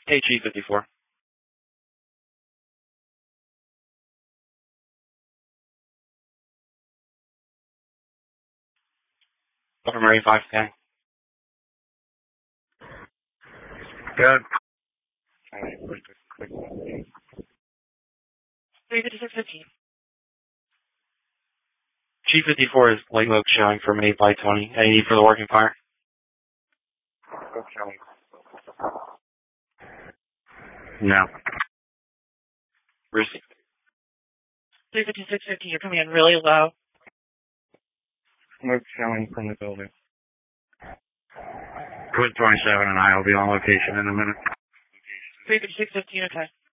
HE54. Upper Murray 5 scanning. Good. 35615. G54 is light look showing from 8 by 20. Any need for the working fire? No. Brucey. 35615, you're coming in really low. Smoke showing from the building. Twin 27 and I will be on location in a minute. 35615, okay.